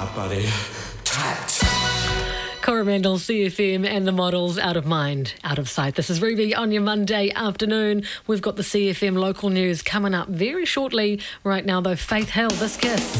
right, buddy. Tat. Coromandel, CFM and the Models, Out of Mind, Out of Sight. This is Ruby on your Monday afternoon. We've got the CFM local news coming up very shortly. Right now, though, Faith Hill, This Kiss.